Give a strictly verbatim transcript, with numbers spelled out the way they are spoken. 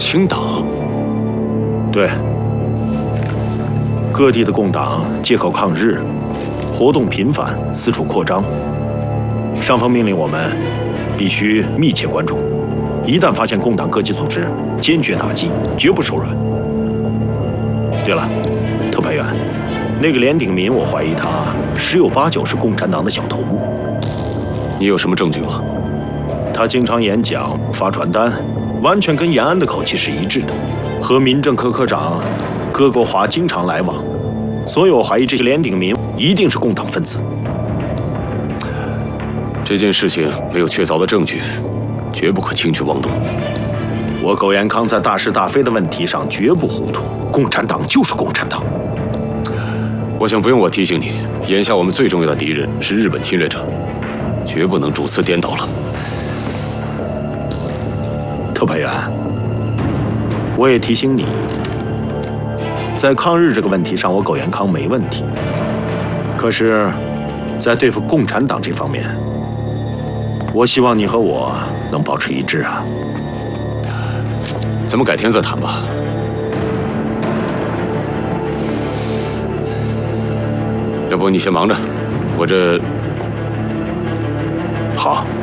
清党。 对，各地的共党借口抗日，活动频繁，四处扩张。上峰命令我们必须密切关注，一旦发现共党各级组织，坚决打击，绝不手软。对了，特派员，那个连鼎民，我怀疑他十有八九是共产党的小头目。 你有什么证据吗？ 他经常演讲、发传单，完全跟延安的口气是一致的，和民政科科长戈国华经常来往，所以我怀疑这个连鼎民一定是共党分子。 这件事情没有确凿的证据，绝不可轻举妄动。 我苟延康在大是大非的问题上绝不糊涂，共产党就是共产党。 我想不用我提醒你，眼下我们最重要的敌人是日本侵略者，绝不能主次颠倒了。 特派员，我也提醒你，在抗日这个问题上，我苟延康没问题。可是，在对付共产党这方面，我希望你和我能保持一致啊。 咱们改天再谈吧。要不你先忙着，我这…… 好。